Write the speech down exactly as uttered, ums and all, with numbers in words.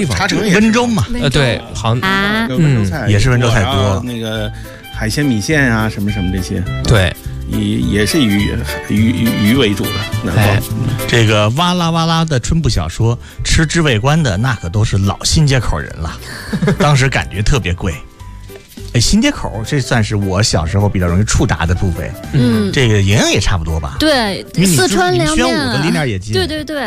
方， 茶城也是温州嘛， 呃，对，好像啊， 温州菜也是温州菜多， 那个海鲜米线啊，什么什么这些， 对， 也也是以鱼鱼鱼为主的南方。 哎这个哇啦哇啦的春布小说，吃知味观的那可都是老新街口人了，当时感觉特别贵。哎，新街口这算是我小时候比较容易触达的部位。 嗯， 这个营养也差不多吧？ 对， 因为你四川你凉面啊， 宣武的离那儿也近。 对对对。